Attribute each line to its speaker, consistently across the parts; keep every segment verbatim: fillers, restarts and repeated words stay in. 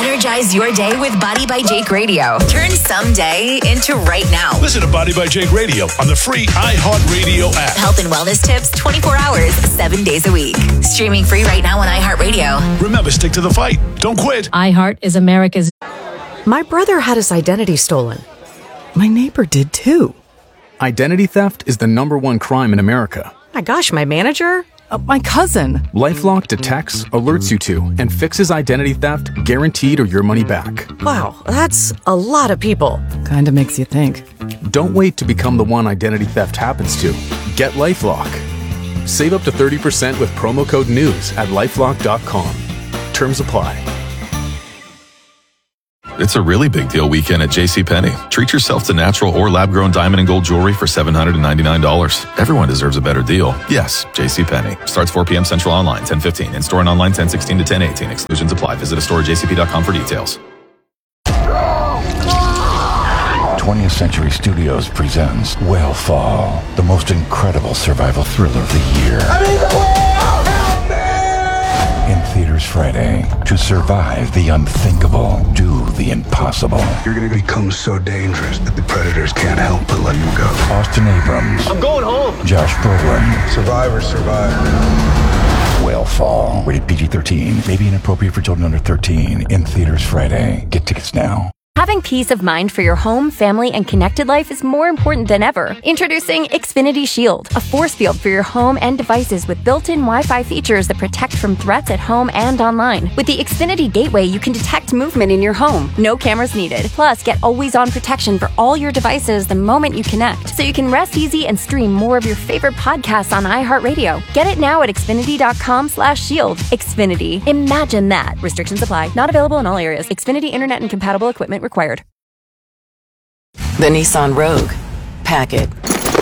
Speaker 1: Energize your day with Body by Jake Radio. Turn someday into right now.
Speaker 2: Listen to Body by Jake Radio on the free iHeartRadio app.
Speaker 1: Health and wellness tips twenty-four hours, seven days a week. Streaming free right now on iHeartRadio.
Speaker 2: Remember, stick to the fight. Don't quit.
Speaker 3: iHeart is America's...
Speaker 4: My brother had his identity stolen. My neighbor did too.
Speaker 5: Identity theft is the number one crime in America.
Speaker 4: My gosh, my manager? Uh, my cousin.
Speaker 5: LifeLock detects, alerts you to, and fixes identity theft guaranteed or your money back.
Speaker 4: Wow, that's a lot of people.
Speaker 3: Kinda makes you think.
Speaker 5: Don't wait to become the one identity theft happens to. Get LifeLock. Save up to thirty percent with promo code NEWS at lifelock dot com. Terms apply.
Speaker 6: It's a really big deal weekend at JCPenney. Treat yourself to natural or lab-grown diamond and gold jewelry for seven hundred ninety-nine dollars. Everyone deserves a better deal. Yes, JCPenney. Starts four p.m. Central online, ten fifteen. In-store and online, ten sixteen to ten eighteen. Exclusions apply. Visit a store at j c p dot com for details.
Speaker 7: twentieth Century Studios presents Whale Fall, the most incredible survival thriller of the year. I'm in the whale! Help me! In theaters Friday. To survive the unthinkable, do the impossible.
Speaker 8: You're gonna become so dangerous that the predators can't help but let you go.
Speaker 7: Austin Abrams.
Speaker 9: I'm going home.
Speaker 7: Josh Brolin.
Speaker 8: Survivor, survivor.
Speaker 7: Whale Fall. Rated P G thirteen. May be inappropriate for children under thirteen. In theaters Friday. Get tickets now.
Speaker 10: Having peace of mind for your home, family, and connected life is more important than ever. Introducing Xfinity Shield, a force field for your home and devices with built-in Wi-Fi features that protect from threats at home and online. With the Xfinity Gateway, you can detect movement in your home. No cameras needed. Plus, get always-on protection for all your devices the moment you connect, so you can rest easy and stream more of your favorite podcasts on iHeartRadio. Get it now at xfinity dot com slash shield. Xfinity. Imagine that. Restrictions apply. Not available in all areas. Xfinity Internet and compatible equipment required.
Speaker 11: The Nissan Rogue. Pack it.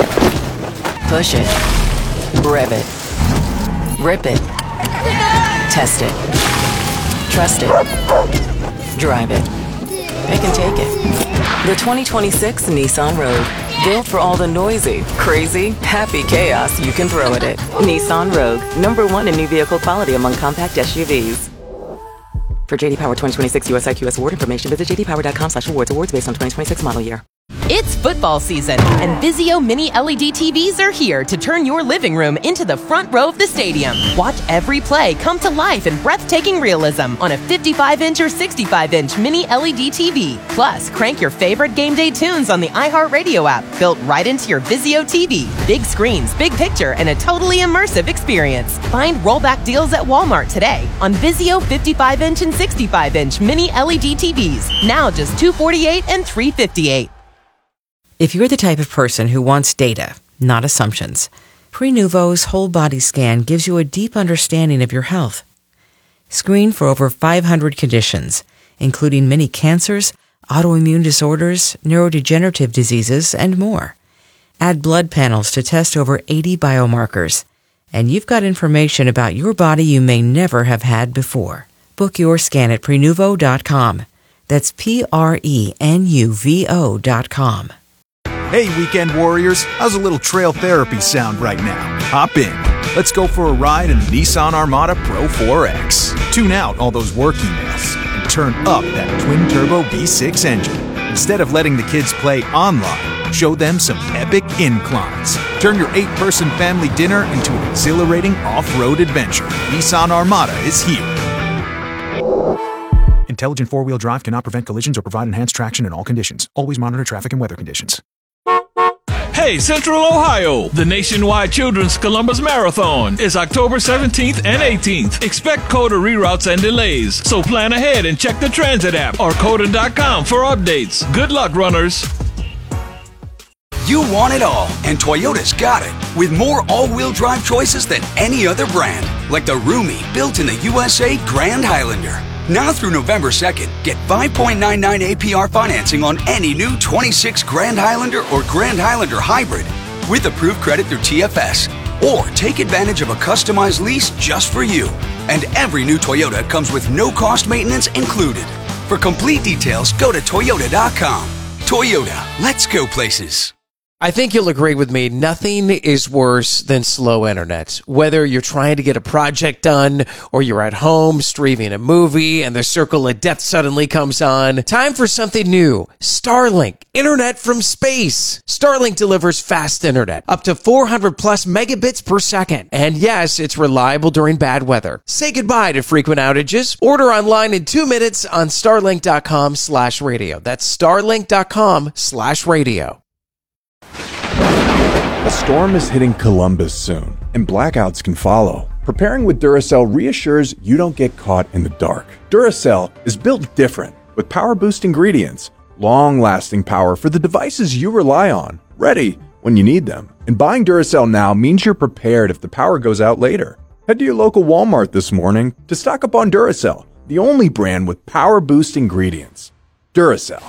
Speaker 11: Push it. Rev it. Rip it. Test it. Trust it. Drive it. Pick and take it. The twenty twenty-six Nissan Rogue. Built for all the noisy, crazy, happy chaos you can throw at it. Nissan Rogue. Number one in new vehicle quality among compact S U Vs. For J D Power twenty twenty-six U S I Q S award information, visit j d power dot com slash awards. Awards based on twenty twenty-six model year.
Speaker 12: It's football season, and Vizio Mini L E D T Vs are here to turn your living room into the front row of the stadium. Watch every play come to life in breathtaking realism on a fifty-five inch or sixty-five inch Mini L E D T V. Plus, crank your favorite game day tunes on the iHeartRadio app, built right into your Vizio T V. Big screens, big picture, and a totally immersive experience. Find rollback deals at Walmart today on Vizio fifty-five inch and sixty-five inch Mini L E D T Vs. Now just two hundred forty-eight dollars and three hundred fifty-eight dollars.
Speaker 13: If you're the type of person who wants data, not assumptions, Prenuvo's whole body scan gives you a deep understanding of your health. Screen for over five hundred conditions, including many cancers, autoimmune disorders, neurodegenerative diseases, and more. Add blood panels to test over eighty biomarkers, and you've got information about your body you may never have had before. Book your scan at Prenuvo dot com. That's P R E N U V O dot com.
Speaker 14: Hey, weekend warriors, how's a little trail therapy sound right now? Hop in. Let's go for a ride in the Nissan Armada Pro four X. Tune out all those work emails and turn up that twin-turbo V six engine. Instead of letting the kids play online, show them some epic inclines. Turn your eight-person family dinner into an exhilarating off-road adventure. Nissan Armada is here. Intelligent four-wheel drive cannot prevent collisions or provide enhanced traction in all conditions. Always monitor traffic and weather conditions.
Speaker 2: Hey, Central Ohio! The nationwide Children's Columbus Marathon is October seventeenth and eighteenth. Expect COTA reroutes and delays, so plan ahead and check the transit app or COTA dot com for updates. Good luck, runners!
Speaker 15: You want it all, and Toyota's got it. With more all-wheel drive choices than any other brand, like the roomy, built in the U S A Grand Highlander. Now through November second, get five point nine nine A P R financing on any new twenty-six Grand Highlander or Grand Highlander Hybrid with approved credit through T F S. Or take advantage of a customized lease just for you. And every new Toyota comes with no-cost maintenance included. For complete details, go to Toyota dot com. Toyota, let's go places.
Speaker 9: I think you'll agree with me. Nothing is worse than slow internet. Whether you're trying to get a project done or you're at home streaming a movie and the circle of death suddenly comes on. Time for something new. Starlink. Internet from space. Starlink delivers fast internet. Up to four hundred plus megabits per second. And yes, it's reliable during bad weather. Say goodbye to frequent outages. Order online in two minutes on starlink.com slash radio. That's starlink.com slash radio.
Speaker 16: A storm is hitting Columbus soon, and blackouts can follow. Preparing with Duracell reassures you don't get caught in the dark. Duracell is built different, with power-boost ingredients, long-lasting power for the devices you rely on, ready when you need them. And buying Duracell now means you're prepared if the power goes out later. Head to your local Walmart this morning to stock up on Duracell, the only brand with power-boost ingredients. Duracell.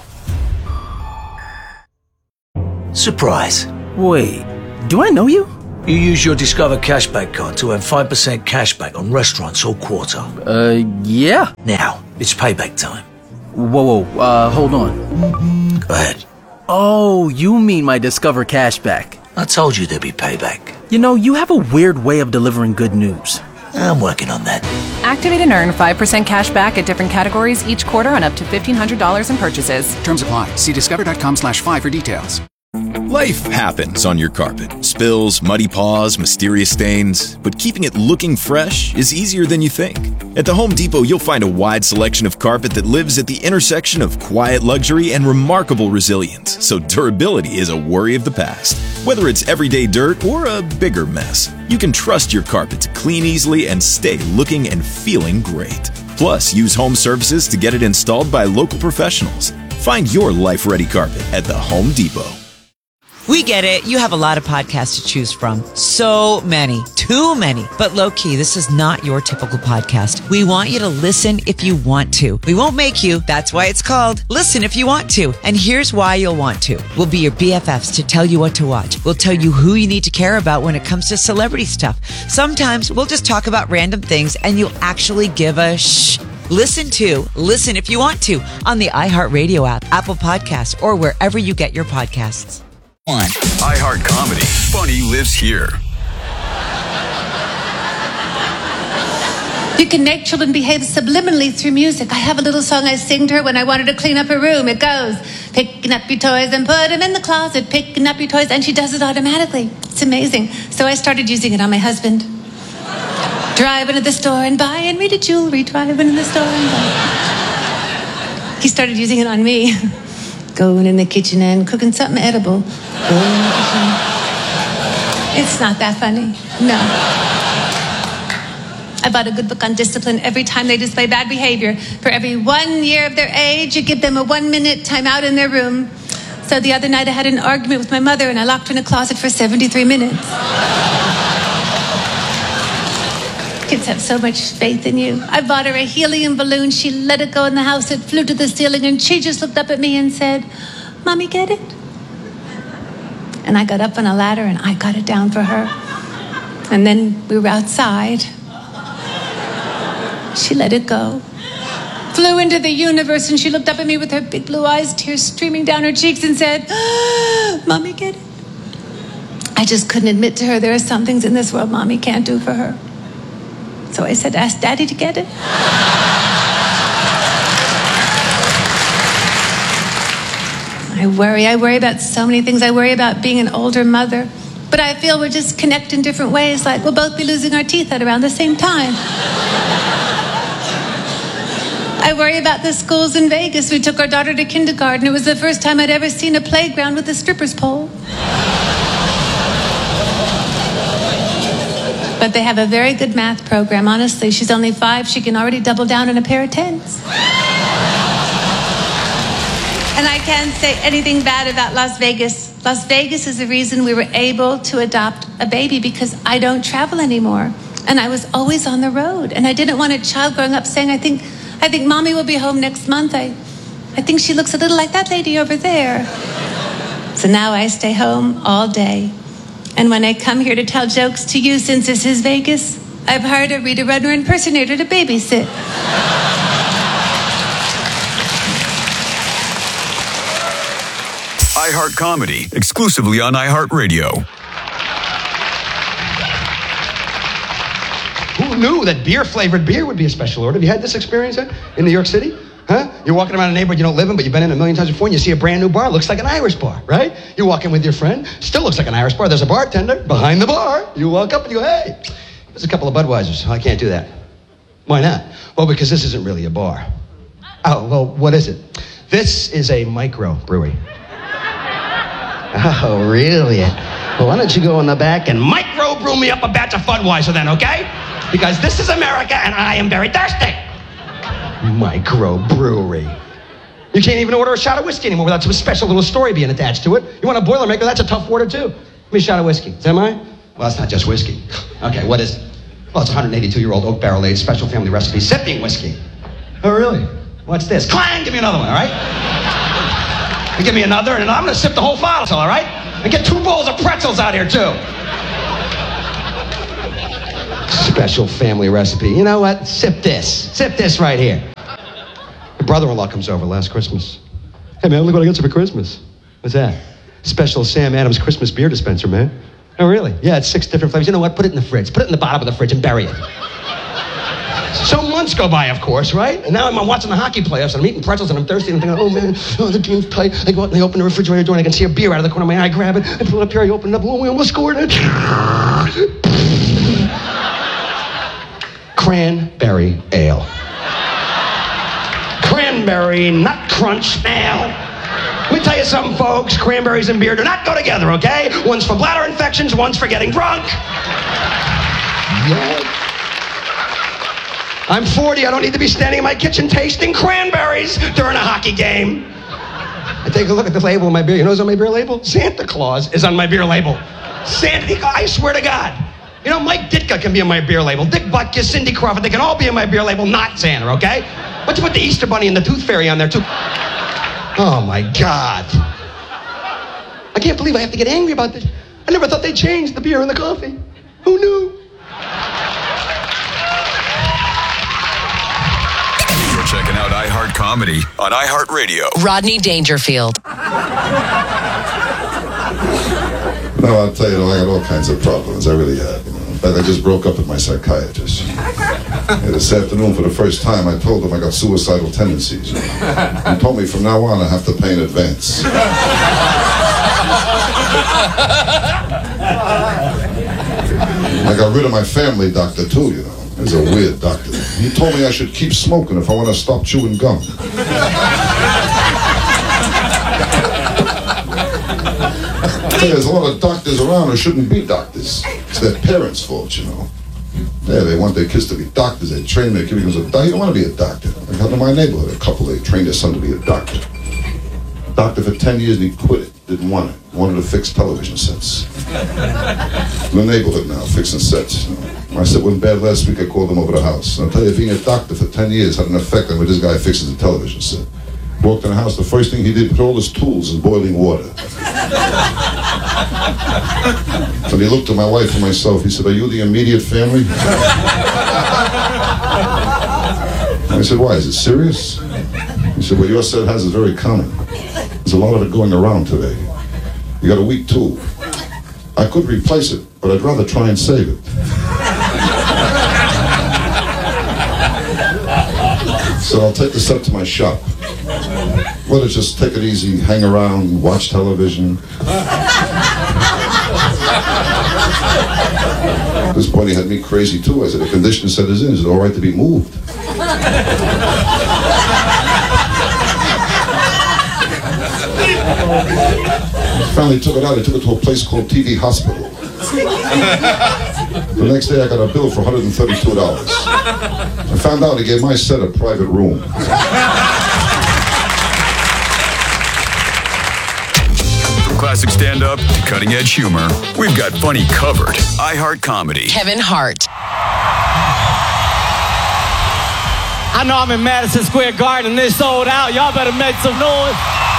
Speaker 17: Surprise. Wait, do I know you? You use your Discover Cashback card to earn five percent cashback on restaurants all quarter.
Speaker 18: Uh, yeah.
Speaker 17: Now, it's payback time.
Speaker 18: Whoa, whoa, uh, hold on.
Speaker 17: Go ahead.
Speaker 18: Oh, you mean my Discover Cashback.
Speaker 17: I told you there'd be payback.
Speaker 18: You know, you have a weird way of delivering good news.
Speaker 17: I'm working on that.
Speaker 19: Activate and earn five percent cash back at different categories each quarter on up to fifteen hundred dollars in purchases.
Speaker 20: Terms apply. See discover.com slash five for details.
Speaker 21: Life happens on your carpet. Spills, muddy paws, mysterious stains. But keeping it looking fresh is easier than you think. At the Home Depot, you'll find a wide selection of carpet that lives at the intersection of quiet luxury and remarkable resilience. So durability is a worry of the past. Whether it's everyday dirt or a bigger mess, you can trust your carpet to clean easily and stay looking and feeling great. Plus, use home services to get it installed by local professionals. Find your life-ready carpet at the Home Depot.
Speaker 22: We get it. You have a lot of podcasts to choose from. So many. Too many. But low-key, this is not your typical podcast. We want you to listen if you want to. We won't make you. That's why it's called Listen If You Want To. And here's why you'll want to. We'll be your B F Fs to tell you what to watch. We'll tell you who you need to care about when it comes to celebrity stuff. Sometimes we'll just talk about random things and you'll actually give a shh. Listen to Listen If You Want To on the iHeartRadio app, Apple Podcasts, or wherever you get your podcasts.
Speaker 23: One. iHeart Comedy. Funny lives here.
Speaker 24: You can make children behave subliminally through music. I have a little song I sing to her when I wanted to clean up her room. It goes, picking up your toys and put them in the closet, picking up your toys, and she does it automatically. It's amazing. So I started using it on my husband. Driving to the store and buy and read a jewelry, driving to the store and buy. He started using it on me. Going in the kitchen and cooking something edible. Going in the kitchen. It's not that funny. No. I bought a good book on discipline every time they display bad behavior. For every one year of their age, you give them a one-minute timeout in their room. So the other night I had an argument with my mother and I locked her in a closet for seventy-three minutes. Kids have so much faith in you. I bought her a helium balloon. She let it go in the house. It flew to the ceiling and she just looked up at me and said, "Mommy, get it?" And I got up on a ladder and I got it down for her. And then we were outside. She let it go. Flew into the universe and she looked up at me with her big blue eyes, tears streaming down her cheeks and said, "Mommy, get it?" I just couldn't admit to her there are some things in this world Mommy can't do for her. So I said, "Ask Daddy to get it." I worry. I worry about so many things. I worry about being an older mother. But I feel we're just connected in different ways. Like we'll both be losing our teeth at around the same time. I worry about the schools in Vegas. We took our daughter to kindergarten. It was the first time I'd ever seen a playground with a stripper's pole. But they have a very good math program. Honestly, she's only five. She can already double down on a pair of tens. And I can't say anything bad about Las Vegas. Las Vegas is the reason we were able to adopt a baby because I don't travel anymore. And I was always on the road. And I didn't want a child growing up saying, I think, I think Mommy will be home next month. I, I think she looks a little like that lady over there. So now I stay home all day. And when I come here to tell jokes to you, since this is Vegas, I've hired a Rita Rudner impersonator to babysit.
Speaker 23: iHeart Comedy, exclusively on iHeartRadio.
Speaker 1: Who knew that beer-flavored beer would be a special order? Have you had this experience huh? in New York City? Huh? You're walking around a neighborhood you don't live in, but you've been in a million times before, and you see a brand new bar. Looks like an Irish bar, right? You walk in with your friend. Still looks like an Irish bar. There's a bartender behind the bar. You walk up and you go, hey, there's a couple of Budweisers. I can't do that. Why not? Well, because this isn't really a bar. Oh, well, what is it? This is a micro brewery. Oh, really? Well, why don't you go in the back and micro brew me up a batch of Budweiser then, okay? Because this is America and I am very thirsty. Micro brewery. You can't even order a shot of whiskey anymore without some special little story being attached to it. You want a Boilermaker? That's a tough order too. Give me a shot of whiskey. Is that mine? Well, it's not just whiskey. Okay, what is it? Well, it's a one hundred eighty-two-year-old oak barrel aged special family recipe sipping whiskey. Oh, really? What's this? Clang! Give me another one, all right? You give me another, and I'm gonna sip the whole bottle, all right? And get two bowls of pretzels out here too. Special family recipe. You know what? Sip this. Sip this right here. My brother-in-law comes over last Christmas. Hey, man, look what I got you for Christmas. What's that? Special Sam Adams Christmas beer dispenser, man. Oh, really? Yeah, it's six different flavors. You know what? Put it in the fridge. Put it in the bottom of the fridge and bury it. So months go by, of course, right? And now I'm watching the hockey playoffs, and I'm eating pretzels, and I'm thirsty, and I'm thinking, oh, man, oh, the game's tight. I go out and I open the refrigerator door, and I can see a beer out of the corner of my eye. I grab it, I pull it up here, I open it up, oh, we almost scored it. Cranberry ale. Cranberry nut crunch ale. Let me tell you something, folks. Cranberries and beer do not go together, okay? One's for bladder infections, one's for getting drunk. Yeah. I'm forty, I don't need to be standing in my kitchen tasting cranberries during a hockey game. I take a look at the label of my beer. You know what's on my beer label? Santa Claus is on my beer label. Santa, I swear to God. You know, Mike Ditka can be on my beer label. Dick Butkus, Cindy Crawford, they can all be on my beer label, not Santa, okay? Why don't you put the Easter Bunny and the Tooth Fairy on there, too? Oh, my God. I can't believe I have to get angry about this. I never thought they'd change the beer and the coffee. Who knew?
Speaker 23: You're checking out iHeart Comedy on iHeartRadio.
Speaker 12: Rodney Dangerfield.
Speaker 3: No, I'll tell you, I got all kinds of problems. I really have. You know. In fact, I just broke up with my psychiatrist. And this afternoon, for the first time, I told him I got suicidal tendencies. You know. He told me from now on I have to pay in advance. I got rid of my family doctor, too, you know. He's a weird doctor. He told me I should keep smoking if I want to stop chewing gum. There's a lot of doctors around who shouldn't be doctors. It's their parents' fault, you know. Yeah, they want their kids to be doctors. They train their kid becomes a doctor. You don't want to be a doctor. I got in my neighborhood a couple, they trained their son to be a doctor. Doctor for ten years and he quit it. Didn't want it. Wanted to fix television sets. In the neighborhood now, fixing sets. You know. I said, when bad last week, I called him over the house. And I'll tell you, being a doctor for ten years had an effect on what this guy fixes a television set. Walked in the house, the first thing he did, put all his tools in boiling water. And he looked at my wife and myself. He said, are you the immediate family? I said, why? Is it serious? He said, what your set has is very common. There's a lot of it going around today. You got a weak tool. I could replace it, but I'd rather try and save it. So I'll take this up to my shop. Let us just take it easy, hang around, watch television. At this point, he had me crazy too. I said, the condition set is in. Is it all right to be moved? Finally took it out. I took it to a place called T V Hospital. The next day, I got a bill for one hundred thirty-two dollars. I found out he gave my set a private room.
Speaker 23: From classic stand-up to cutting-edge humor, we've got funny covered. iHeart Comedy.
Speaker 12: Kevin Hart.
Speaker 4: I know I'm in Madison Square Garden and it's sold out. Y'all better make some noise.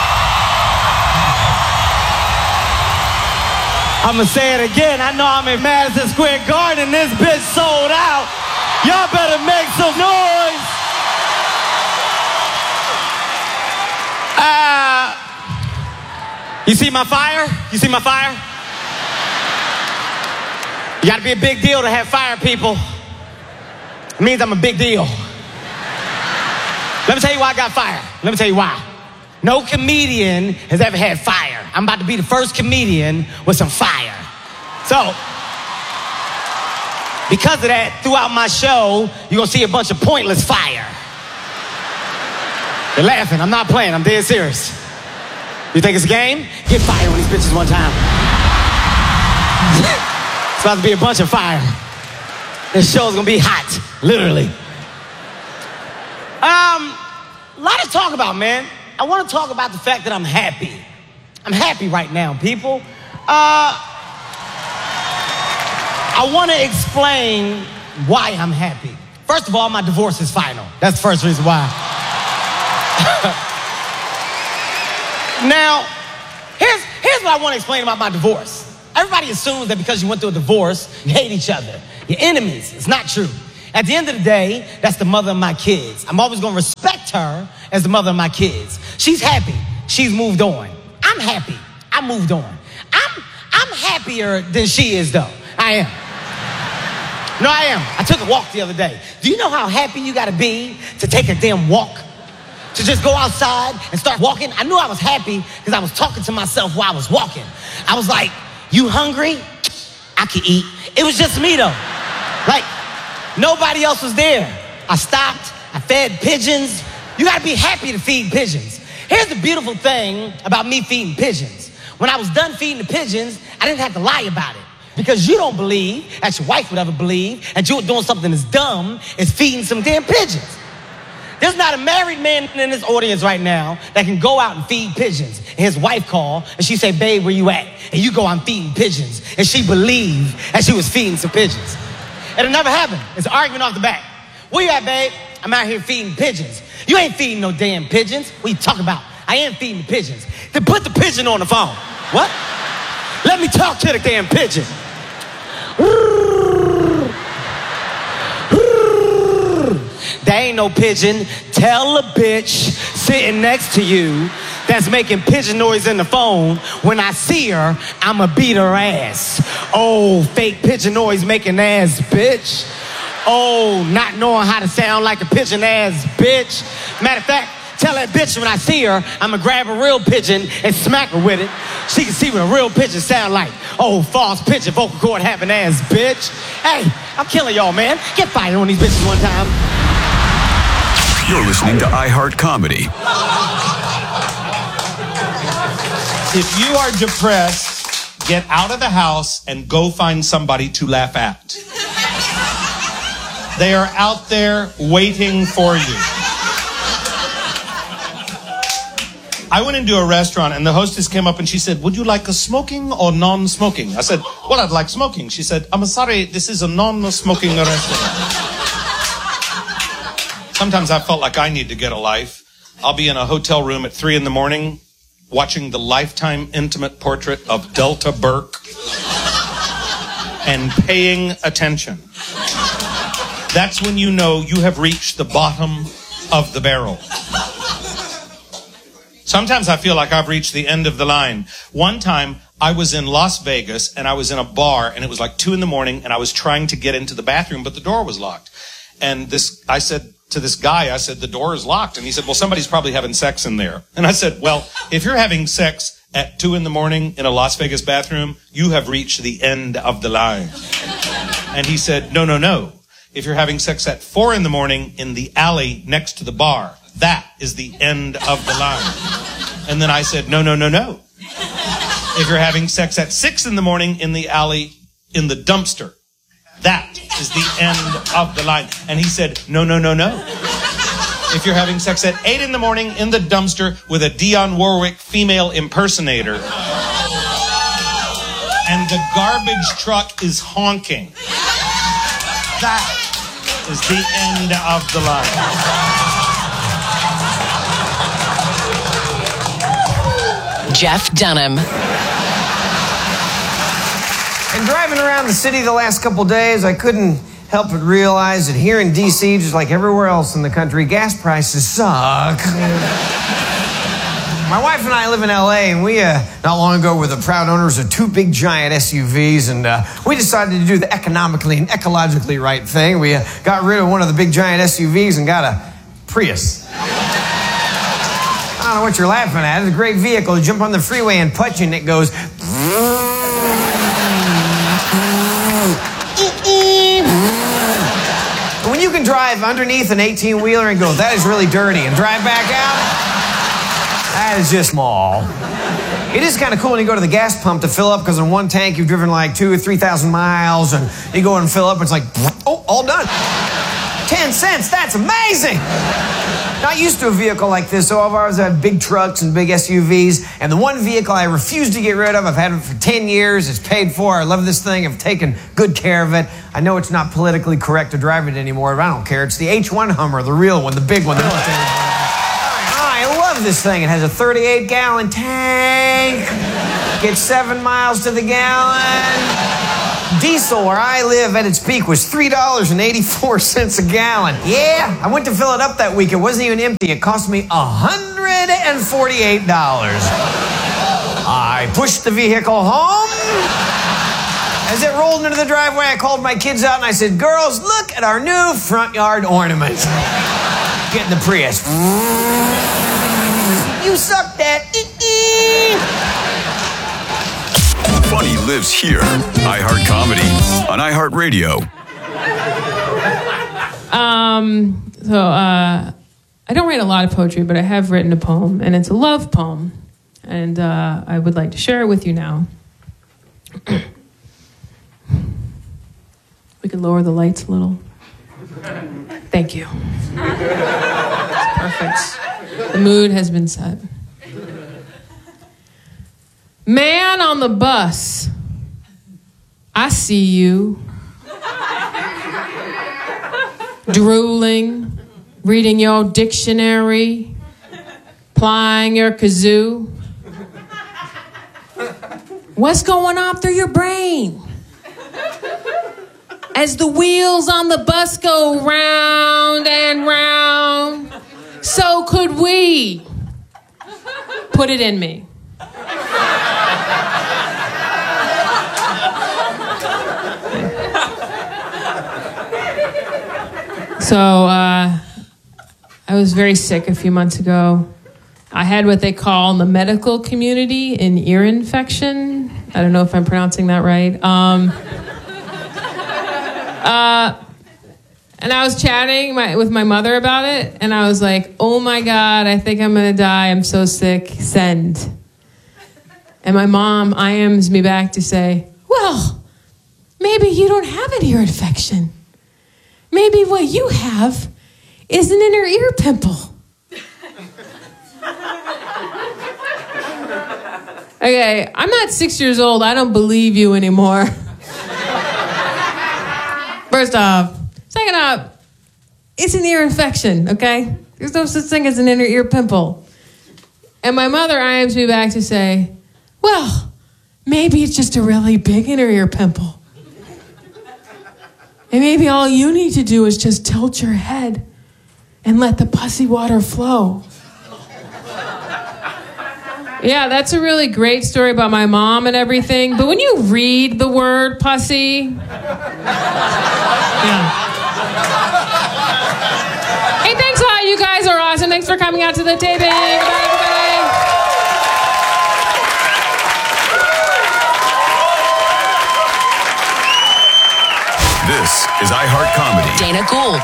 Speaker 4: I'm gonna say it again. I know I'm in Madison Square Garden and this bitch sold out. Y'all better make some noise. Uh, You see my fire? You see my fire? You gotta be a big deal to have fire, people. It means I'm a big deal. Let me tell you why I got fire. Let me tell you why. No comedian has ever had fire. I'm about to be the first comedian with some fire. So, because of that, throughout my show, you're gonna see a bunch of pointless fire. You're laughing. I'm not playing. I'm dead serious. You think it's a game? Get fire on these bitches one time. It's about to be a bunch of fire. This show's gonna be hot, literally. Um, a lot to talk about, man. I want to talk about the fact that I'm happy. I'm happy right now, people. Uh, I want to explain why I'm happy. First of all, my divorce is final. That's the first reason why. Now, here's, here's what I want to explain about my divorce. Everybody assumes that because you went through a divorce, you hate each other. You're enemies. It's not true. At the end of the day, that's the mother of my kids. I'm always going to respect her as the mother of my kids. She's happy. She's moved on. I'm happy. I moved on. I'm, I'm happier than she is, though. I am. No, I am. I took a walk the other day. Do you know how happy you got to be to take a damn walk? To just go outside and start walking? I knew I was happy because I was talking to myself while I was walking. I was like, you hungry? I can eat. It was just me, though. Like, nobody else was there. I stopped. I fed pigeons. You got to be happy to feed pigeons. Here's the beautiful thing about me feeding pigeons. When I was done feeding the pigeons, I didn't have to lie about it. Because you don't believe, as your wife would ever believe, that you're doing something as dumb as feeding some damn pigeons. There's not a married man in this audience right now that can go out and feed pigeons. And his wife call and she say, babe, where you at? And you go, I'm feeding pigeons. And she believed that she was feeding some pigeons. It'll never happen. It's an argument off the bat. Where you at, babe? I'm out here feeding pigeons. You ain't feeding no damn pigeons. What you talking about? I am feeding the pigeons. Then put the pigeon on the phone. What? Let me talk to the damn pigeon. There ain't no pigeon. Tell a bitch sitting next to you that's making pigeon noise in the phone. When I see her, I'ma beat her ass. Oh, fake pigeon noise making ass bitch. Oh, not knowing how to sound like a pigeon ass bitch. Matter of fact, tell that bitch when I see her, I'ma grab a real pigeon and smack her with it. She can see what a real pigeon sound like. Oh, false pigeon, vocal cord having ass bitch. Hey, I'm killing y'all, man. Get fired on these bitches one time.
Speaker 23: You're listening to iHeart Comedy.
Speaker 5: If you are depressed, get out of the house and go find somebody to laugh at. They are out there waiting for you. I went into a restaurant and the hostess came up and she said, would you like a smoking or non-smoking? I said, well, I'd like smoking. She said, I'm sorry, this is a non-smoking restaurant. Sometimes I felt like I need to get a life. I'll be in a hotel room at three in the morning watching the lifetime intimate portrait of Delta Burke and paying attention. That's when you know you have reached the bottom of the barrel. Sometimes I feel like I've reached the end of the line. One time I was in Las Vegas and I was in a bar and it was like two in the morning and I was trying to get into the bathroom, but the door was locked. And this, I said to this guy, I said, the door is locked. And he said, well, somebody's probably having sex in there. And I said, well, if you're having sex at two in the morning in a Las Vegas bathroom, you have reached the end of the line. And he said, no, no, no. If you're having sex at four in the morning in the alley next to the bar, that is the end of the line. And then I said, no, no, no, no. If you're having sex at six in the morning in the alley in the dumpster, that is the end of the line. And he said, no, no, no, no. If you're having sex at eight in the morning in the dumpster with a Dionne Warwick female impersonator and the garbage truck is honking, that is the end of the line.
Speaker 12: Jeff Dunham.
Speaker 6: And driving around the city the last couple days, I couldn't help but realize that here in D C, just like everywhere else in the country, gas prices suck. My wife and I live in L A, and we, uh, not long ago, were the proud owners of two big giant S U Vs, and uh, we decided to do the economically and ecologically right thing. We uh, got rid of one of the big giant S U Vs and got a Prius. I don't know what you're laughing at. It's a great vehicle. You jump on the freeway and punch, and it goes... When you can drive underneath an eighteen-wheeler and go, that is really dirty, and drive back out, that is just small. It is kind of cool when you go to the gas pump to fill up, because in one tank you've driven like two or three thousand miles, and you go and fill up, and it's like, oh, all done. Ten cents, that's amazing. Not used to a vehicle like this, so I've always had big trucks and big S U Vs, and the one vehicle I refuse to get rid of, I've had it for ten years, it's paid for, I love this thing, I've taken good care of it. I know it's not politically correct to drive it anymore, but I don't care. It's the H one Hummer, the real one, the big one, the military one. I love this thing. It has a thirty-eight gallon tank, gets seven miles to the gallon. Diesel, where I live, at its peak was three dollars and eighty-four cents a gallon. Yeah, I went to fill it up that week. It wasn't even empty. It cost me one hundred forty-eight dollars. I pushed the vehicle home. As it rolled into the driveway, I called my kids out and I said, girls, look at our new front yard ornament. Get in the Prius. You suck that.
Speaker 23: Funny lives here. iHeart Comedy on iHeartRadio.
Speaker 7: Um, so, uh, I don't write a lot of poetry, but I have written a poem, and it's a love poem. And uh, I would like to share it with you now. We could lower the lights a little. Thank you. It's perfect. The mood has been set. Man on the bus, I see you. Drooling, reading your dictionary, plying your kazoo. What's going on through your brain? As the wheels on the bus go round and round, so could we. Put it in me. So, uh, I was very sick a few months ago. I had what they call in the medical community an ear infection. I don't know if I'm pronouncing that right. Um, uh, and I was chatting my, with my mother about it, and I was like, oh my God, I think I'm gonna die. I'm so sick. Send. And my mom I Ms me back to say, well, maybe you don't have an ear infection. Maybe what you have is an inner ear pimple. Okay, I'm not six years old. I don't believe you anymore. First off. Second off, it's an ear infection, okay? There's no such thing as an inner ear pimple. And my mother I Ms me back to say, well, maybe it's just a really big inner ear pimple. And maybe all you need to do is just tilt your head and let the pussy water flow. Yeah, that's a really great story about my mom and everything. But when you read the word pussy, yeah. Hey, thanks a lot. You guys are awesome. Thanks for coming out to the taping. Bye, everybody.
Speaker 23: This is iHeart Comedy.
Speaker 12: Dana Gould.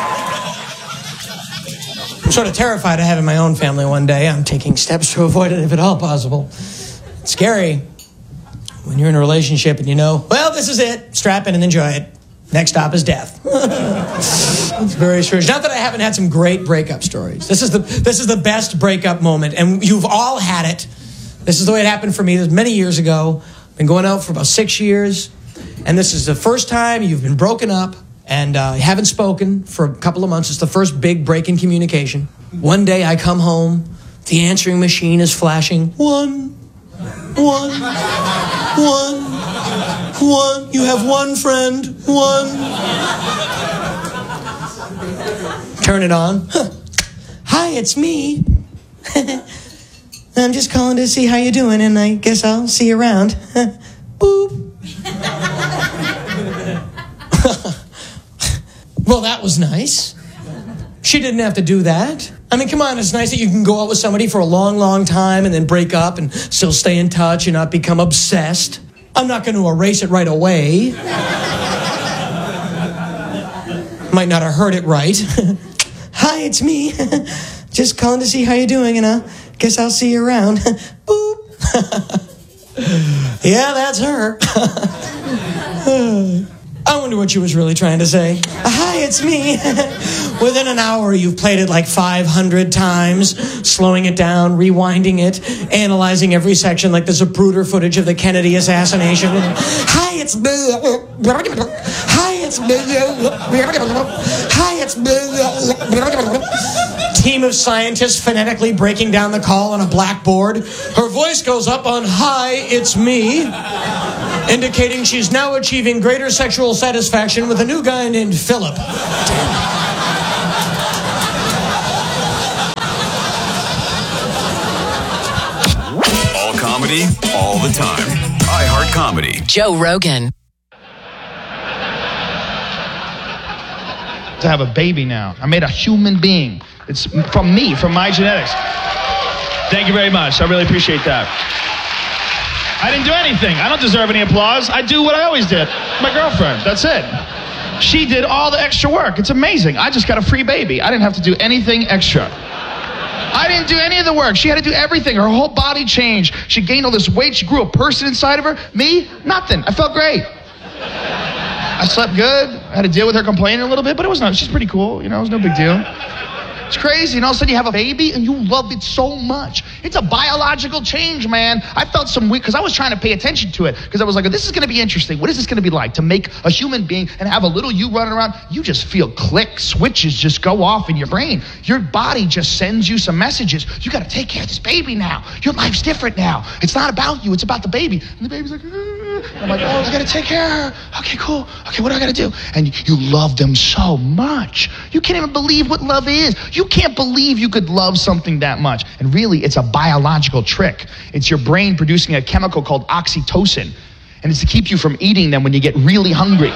Speaker 8: I'm sort of terrified of having my own family one day. I'm taking steps to avoid it if at all possible. It's scary when you're in a relationship and you know, well, this is it. Strap in and enjoy it. Next stop is death. It's very strange. Not that I haven't had some great breakup stories. This is the this is the best breakup moment, and you've all had it. This is the way it happened for me. This was many years ago. Been going out for about six years, and this is the first time you've been broken up and uh, you haven't spoken for a couple of months. It's the first big break in communication. One day I come home, the answering machine is flashing. One, one, one, one. You have one friend. One. Turn it on. Huh. Hi, it's me. I'm just calling to see how you're doing, and I guess I'll see you around. Boop. Well, that was nice. She didn't have to do that. I mean, come on, it's nice that you can go out with somebody for a long, long time and then break up and still stay in touch and not become obsessed. I'm not going to erase it right away. Might not have heard it right. Hi, it's me. Just calling to see how you're doing, and I guess I'll see you around. Boop. Yeah, that's her. I wonder what she was really trying to say. Hi, it's me. Within an hour, you've played it like five hundred times, slowing it down, rewinding it, analyzing every section like there's a Zapruder footage of the Kennedy assassination. Hi, it's me. Hi, it's me. Hi, it's me. Team of scientists phonetically breaking down the call on a blackboard. Her voice goes up on "Hi, it's me," indicating she's now achieving greater sexual satisfaction with a new guy named Philip.
Speaker 23: All comedy, all the time. iHeart Comedy.
Speaker 12: Joe Rogan.
Speaker 10: To have a baby now. I made a human being. It's from me, from my genetics. Thank you very much. I really appreciate that. I didn't do anything. I don't deserve any applause. I do what I always did. My girlfriend. That's it. She did all the extra work. It's amazing. I just got a free baby. I didn't have to do anything extra. I didn't do any of the work. She had to do everything. Her whole body changed. She gained all this weight. She grew a person inside of her. Me? Nothing. I felt great. I slept good. I had to deal with her complaining a little bit, but it was not. She's pretty cool. You know, it was no big deal. It's crazy, and all of a sudden you have a baby and you love it so much. It's a biological change, man. I felt some weird, because I was trying to pay attention to it, because I was like, this is going to be interesting. What is this going to be like to make a human being and have a little you running around? You just feel click, switches just go off in your brain. Your body just sends you some messages. You got to take care of this baby now. Your life's different now. It's not about you, it's about the baby. And the baby's like, ah. I'm like, oh, I got to take care of her. Okay, cool. Okay, what do I got to do? And you love them so much. You can't even believe what love is. You can't believe you could love something that much. And really, it's a biological trick. It's your brain producing a chemical called oxytocin. And it's to keep you from eating them when you get really hungry.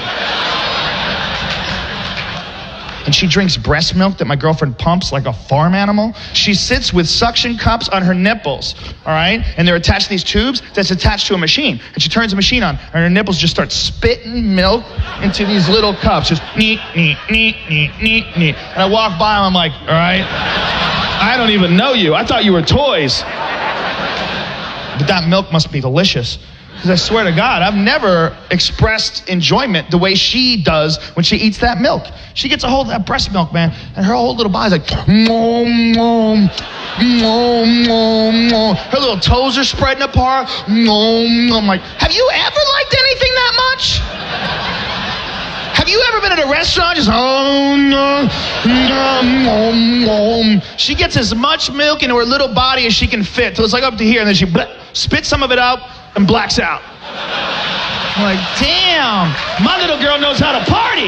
Speaker 10: And she drinks breast milk that my girlfriend pumps like a farm animal. She sits with suction cups on her nipples, all right? And they're attached to these tubes that's attached to a machine. And she turns the machine on, and her nipples just start spitting milk into these little cups. Just neat, neat, neat, neat, neat, neat. And I walk by and I'm like, all right, I don't even know you. I thought you were toys. But that milk must be delicious. Because I swear to God, I've never expressed enjoyment the way she does when she eats that milk. She gets a hold of that breast milk, man, and her whole little body's like, nom, nom, nom, nom, nom. Her little toes are spreading apart. Nom, nom. I'm like, have you ever liked anything that much? Have you ever been at a restaurant just, oh, no, nom, nom, nom. She gets as much milk into her little body as she can fit, till it's like up to here, and then she bleh, spits some of it out and blacks out. I'm like, damn, my little girl knows how to party.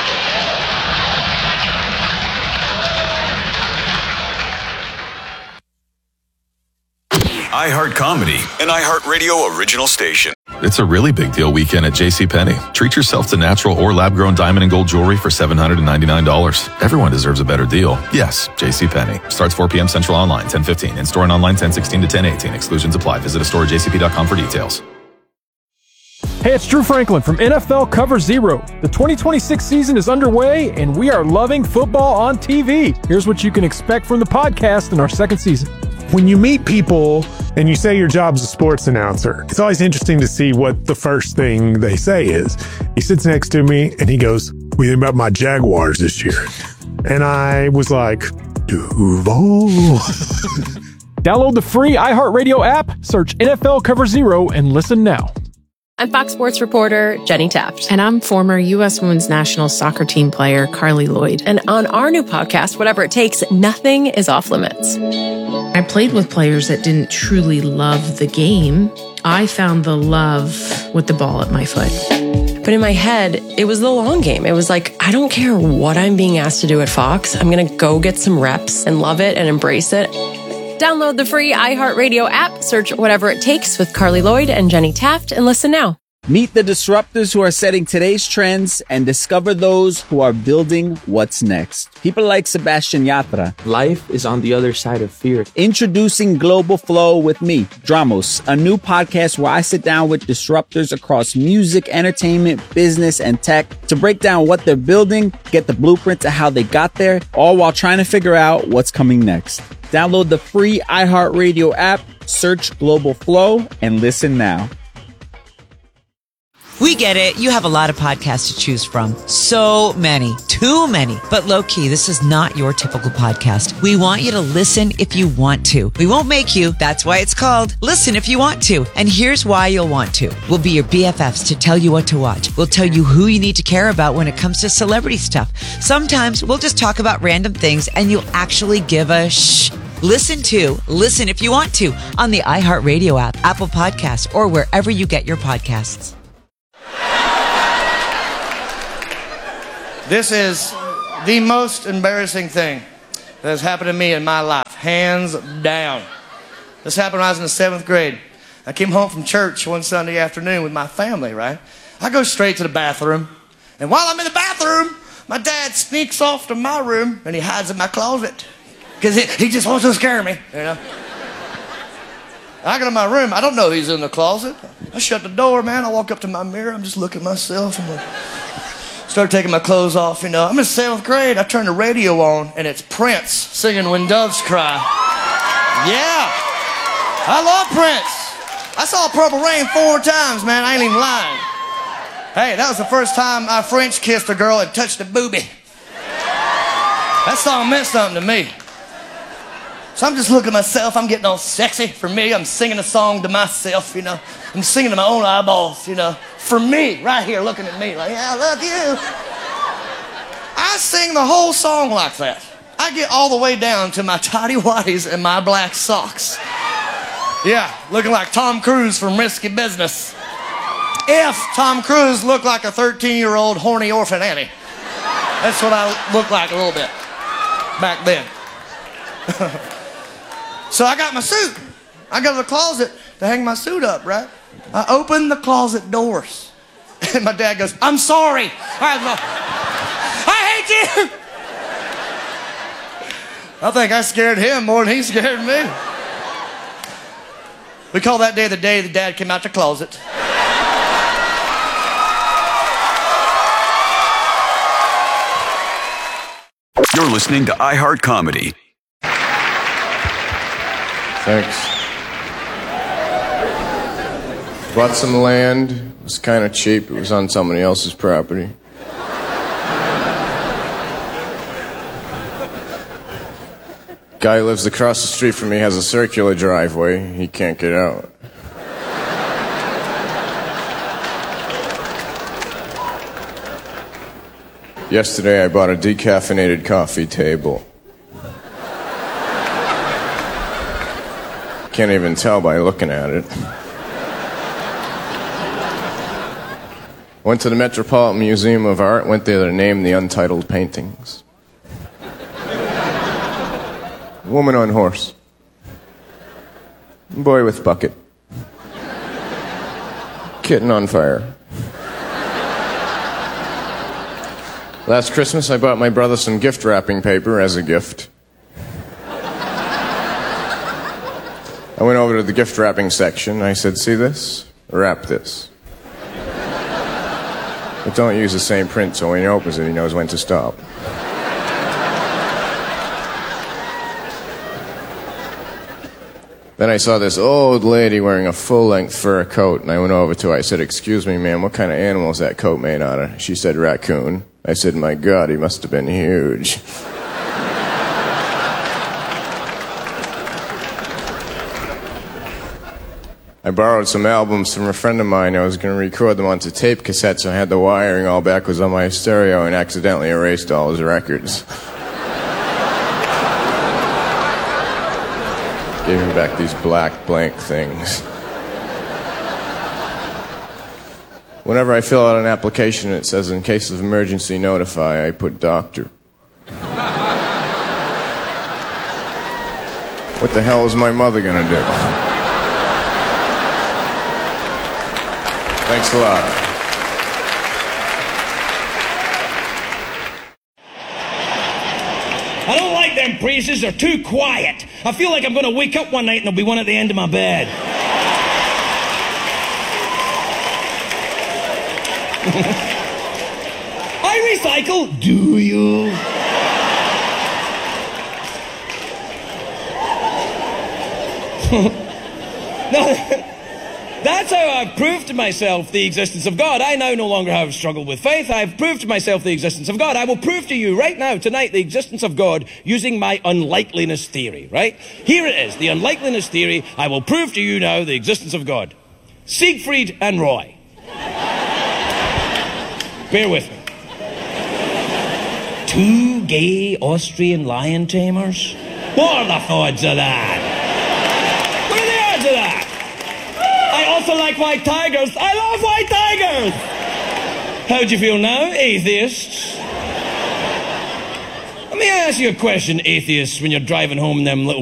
Speaker 23: iHeart Comedy, an iHeartRadio original station.
Speaker 11: It's a really big deal weekend at JCPenney. Treat yourself to natural or lab-grown diamond and gold jewelry for seven hundred ninety-nine dollars. Everyone deserves a better deal. Yes, JCPenney. Starts four p.m. Central online, ten fifteen. In-store and online, ten sixteen to ten eighteen. Exclusions apply. Visit a store at j c p dot com for details.
Speaker 13: Hey, it's Drew Franklin from N F L Cover Zero. The twenty twenty-six season is underway, and we are loving football on T V. Here's what you can expect from the podcast in our second season.
Speaker 14: When you meet people and you say your job's a sports announcer, it's always interesting to see what the first thing they say is. He sits next to me and he goes, "What do you think about my Jaguars this year?" And I was like, Duval.
Speaker 13: Download the free iHeartRadio app, search N F L Cover Zero, and listen now.
Speaker 25: I'm Fox Sports reporter Jenny Taft.
Speaker 26: And I'm former U S Women's National Soccer Team player Carly Lloyd.
Speaker 25: And on our new podcast, Whatever It Takes, nothing is off limits.
Speaker 26: I played with players that didn't truly love the game. I found the love with the ball at my foot.
Speaker 25: But in my head, it was the long game. It was like, I don't care what I'm being asked to do at Fox. I'm going to go get some reps and love it and embrace it. Download the free iHeartRadio app, search Whatever It Takes with Carly Lloyd and Jenny Taft, and listen now.
Speaker 2: Meet the disruptors who are setting today's trends and discover those who are building what's next. People like Sebastian Yatra.
Speaker 9: Life is on the other side of fear.
Speaker 2: Introducing Global Flow with me, Dramos, a new podcast where I sit down with disruptors across music, entertainment, business, and tech to break down what they're building, get the blueprint to how they got there, all while trying to figure out what's coming next. Download the free iHeartRadio app, search Global Flow, and listen now.
Speaker 22: We get it. You have a lot of podcasts to choose from. So many. Too many. But low-key, this is not your typical podcast. We want you to listen if you want to. We won't make you. That's why it's called Listen If You Want To. And here's why you'll want to. We'll be your B F Fs to tell you what to watch. We'll tell you who you need to care about when it comes to celebrity stuff. Sometimes we'll just talk about random things and you'll actually give a shh. Listen to Listen If You Want To on the iHeartRadio app, Apple Podcasts, or wherever you get your podcasts.
Speaker 15: This is the most embarrassing thing that has happened to me in my life, hands down. This happened when I was in the seventh grade. I came home from church one Sunday afternoon with my family, right? I go straight to the bathroom, and while I'm in the bathroom, my dad sneaks off to my room, and he hides in my closet, because he, he just wants to scare me, you know? I get in my room, I don't know he's in the closet. I shut the door, man, I walk up to my mirror, I'm just looking at myself, and like, start taking my clothes off, you know. I'm in seventh grade. I turn the radio on, and it's Prince singing When Doves Cry. Yeah. I love Prince. I saw Purple Rain four times, man. I ain't even lying. Hey, that was the first time I French kissed a girl and touched a boobie. That song meant something to me. So I'm just looking at myself. I'm getting all sexy. For me, I'm singing a song to myself, you know. I'm singing to my own eyeballs, you know. For me, right here, looking at me, like, yeah, I love you. I sing the whole song like that. I get all the way down to my tidy whities and my black socks. Yeah, looking like Tom Cruise from Risky Business. If Tom Cruise looked like a thirteen-year-old horny orphan Annie. That's what I looked like a little bit back then. So I got my suit. I go to the closet to hang my suit up, right? I open the closet doors. And my dad goes, I'm sorry. I, I hate you. I think I scared him more than he scared me. We call that day the day the dad came out the closet.
Speaker 23: You're listening to iHeart Comedy.
Speaker 16: Thanks. Bought some land. It was kind of cheap. It was on somebody else's property. Guy who lives across the street from me has a circular driveway. He can't get out. Yesterday I bought a decaffeinated coffee table. Can't even tell by looking at it. Went to the Metropolitan Museum of Art, went there to name the untitled paintings. Woman on horse. Boy with bucket. Kitten on fire. Last Christmas I bought my brother some gift wrapping paper as a gift. I went over to the gift wrapping section. I said, see this? Wrap this. But don't use the same print so when he opens it, he knows when to stop. Then I saw this old lady wearing a full-length fur coat, and I went over to her. I said, excuse me, ma'am, what kind of animal is that coat made out of? She said, raccoon. I said, my God, he must have been huge. I borrowed some albums from a friend of mine. I was going to record them onto tape cassettes, so I had the wiring all backwards on my stereo and accidentally erased all his records. Gave him back these black blank things. Whenever I fill out an application, it says, in case of emergency, notify, I put doctor. What the hell is my mother gonna do? Thanks a lot.
Speaker 17: I don't like them priests. They're too quiet. I feel like I'm going to wake up one night and there'll be one at the end of my bed. I recycle. Do you? No, that's how I've proved to myself the existence of God. I now no longer have struggled with faith. I've proved to myself the existence of God. I will prove to you right now, tonight, the existence of God using my unlikeliness theory, right? Here it is, the unlikeliness theory. I will prove to you now the existence of God. Siegfried and Roy. Bear with me. Two gay Austrian lion tamers? What are the odds of that? What are the odds of that? I also like white tigers. I love white tigers! How do you feel now, atheists? Let me ask you a question, atheists, when you're driving home in them little